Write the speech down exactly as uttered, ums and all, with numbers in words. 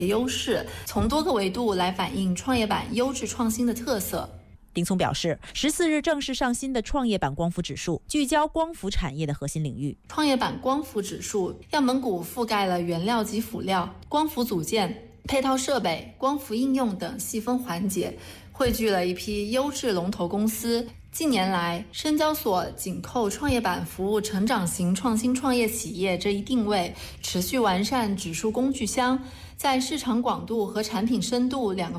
优势，从多个维度来反映创业板优质创新的特色。 丁聪表示，十四日正式上新的创业板光伏指数，聚焦光伏产业的核心领域。 创业板光伏指数样本股覆盖了原料及辅料、光伏组件、配套设备、光伏应用等细分环节，汇聚了一批优质龙头公司。近年来，深交所紧扣创业板服务成长型创新创业企业这一定位，持续完善指数工具箱，在市场广度和产品深度两个